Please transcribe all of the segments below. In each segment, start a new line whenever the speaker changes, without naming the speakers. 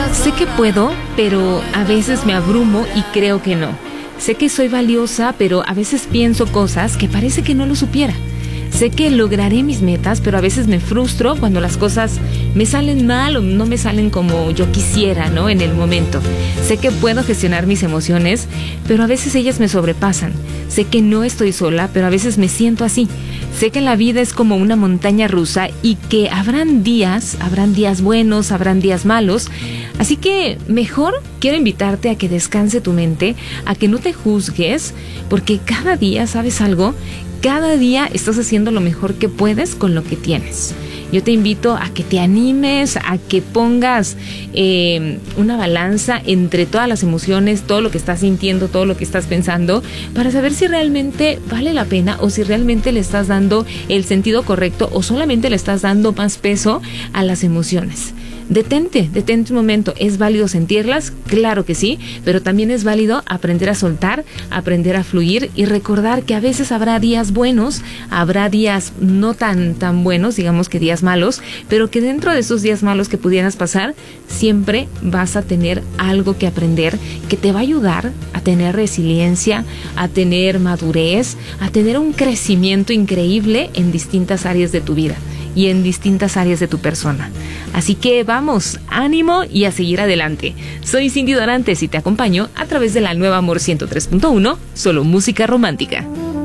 Sé que puedo, pero a veces me abrumo y creo que no. Sé que soy valiosa, pero a veces pienso cosas que parece que no lo supiera. Sé que lograré mis metas, pero a veces me frustro cuando las cosas me salen mal o no me salen como yo quisiera, ¿no? En el momento. Sé que puedo gestionar mis emociones, pero a veces ellas me sobrepasan. Sé que no estoy sola, pero a veces me siento así. Sé que la vida es como una montaña rusa y que habrán días buenos, habrán días malos. Así que mejor quiero invitarte a que descanse tu mente, a que no te juzgues, porque cada día, ¿sabes algo? Cada día estás haciendo lo mejor que puedes con lo que tienes. Yo te invito a que te animes, a que pongas una balanza entre todas las emociones, todo lo que estás sintiendo, todo lo que estás pensando, para saber si realmente vale la pena o si realmente le estás dando el sentido correcto o solamente le estás dando más peso a las emociones. Detente un momento. ¿Es válido sentirlas? Claro que sí, pero también es válido aprender a soltar, aprender a fluir y recordar que a veces habrá días buenos, habrá días no tan buenos, digamos que días malos, pero que dentro de esos días malos que pudieras pasar, siempre vas a tener algo que aprender que te va a ayudar a tener resiliencia, a tener madurez, a tener un crecimiento increíble en distintas áreas de tu vida y en distintas áreas de tu persona. Así que vamos, ánimo y a seguir adelante. Soy Cindy Dorantes y te acompaño a través de la Nueva Amor 103.1, solo música romántica.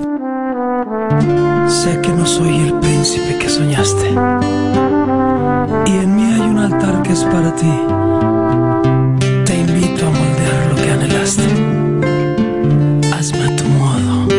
Sé que no soy el príncipe que soñaste, y en mí hay un altar que es para ti.